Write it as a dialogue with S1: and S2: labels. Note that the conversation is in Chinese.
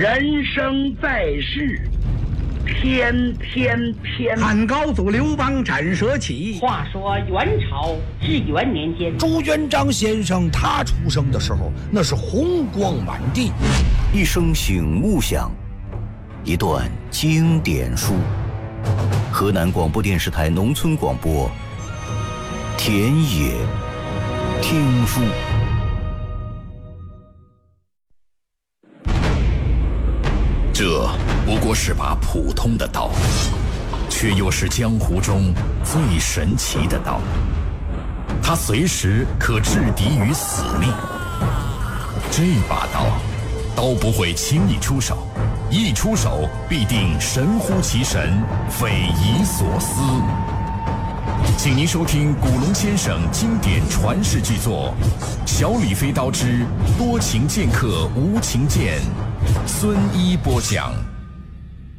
S1: 人生在世，天天天。
S2: 汉高祖刘邦斩蛇起。
S3: 话说元朝至元年间，
S4: 朱元璋先生他出生的时候，那是红光满地。
S5: 一声醒目响，一段经典书。河南广播电视台农村广播，田野听书。
S6: 这不过是把普通的刀，却又是江湖中最神奇的刀。它随时可置敌于死命。这把刀不会轻易出手，一出手必定神乎其神，匪夷所思。请您收听古龙先生经典传世巨作《小李飞刀之多情剑客无情剑》，孙一播讲。